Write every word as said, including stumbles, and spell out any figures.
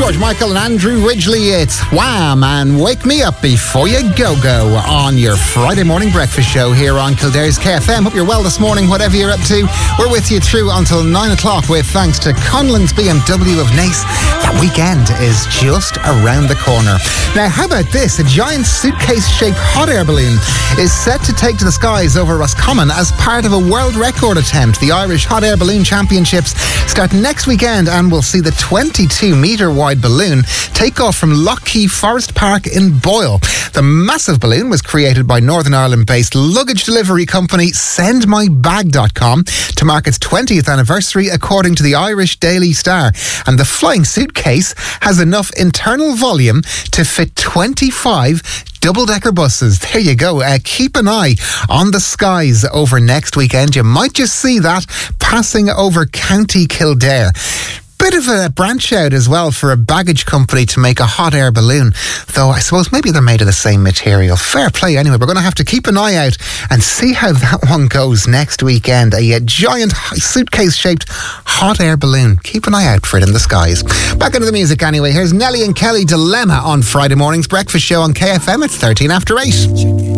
George Michael and Andrew Ridgeley. It's Wham! And Wake Me Up Before You Go Go on your Friday morning breakfast show here on Kildare's K F M. Hope you're well this morning, whatever you're up to. We're with you through until nine o'clock with thanks to Conlon's B M W of Naas. That weekend is just around the corner. Now, how about this? A giant suitcase-shaped hot air balloon is set to take to the skies over Roscommon as part of a world record attempt. The Irish Hot Air Balloon Championships start next weekend and we'll see the twenty-two metre wide balloon take off from Lockheed Forest Park in Boyle. The massive balloon was created by Northern Ireland-based luggage delivery company send my bag dot com to mark its twentieth anniversary, according to the Irish Daily Star. And the flying suitcase has enough internal volume to fit twenty-five double-decker buses. There you go. Uh, keep an eye on the skies over next weekend. You might just see that passing over County Kildare. Bit of a branch out as well for a baggage company to make a hot air balloon, though I suppose maybe they're made of the same material. Fair play anyway. We're going to have to keep an eye out and see how that one goes next weekend. A, a giant suitcase shaped hot air balloon. Keep an eye out for it in the skies. Back into the music anyway. Here's Nelly and Kelly, Dilemma on Friday morning's breakfast show on K F M. It's thirteen after eight.